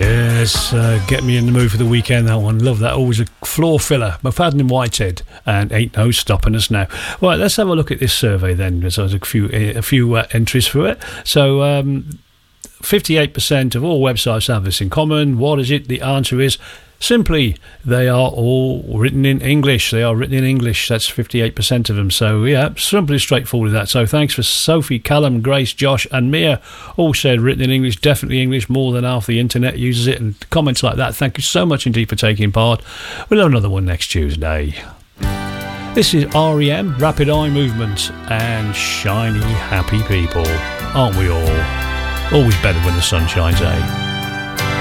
Yes, get me in the mood for the weekend, that one. Love that. Always a floor filler. McFadden and Whitehead, and Ain't No Stopping Us Now. Right, let's have a look at this survey then. There's a few entries for it. So, 58% of all websites have this in common. What is it? The answer is simply, they are all written in English. They are written in English. That's 58% of them. So, yeah, simply straightforward with that. So, thanks for Sophie, Callum, Grace, Josh, and Mia. All said written in English, definitely English. More than half the internet uses it. And comments like that. Thank you so much indeed for taking part. We'll have another one next Tuesday. This is R.E.M., Rapid Eye Movement, and Shiny Happy People. Aren't we all? Always better when the sun shines, eh?